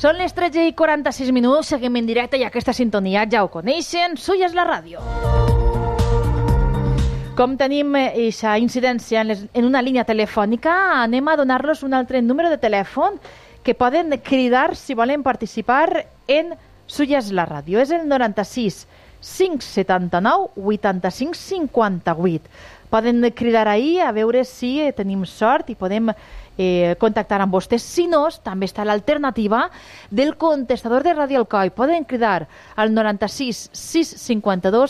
Són les 13:46, seguim en directe i aquesta sintonia ja ho coneixen, Suya és la ràdio. Com tenim aquesta incidència en una línia telefònica, anem a donar-los un altre número de telèfon que poden cridar si volen participar en Suya és la ràdio. És el 96 579 85 58. Poden cridar ahir a veure si tenim sort i podem contactar amb vostès. Si no, també està l'alternativa del contestador de Ràdio Alcoi. Poden cridar al 96 652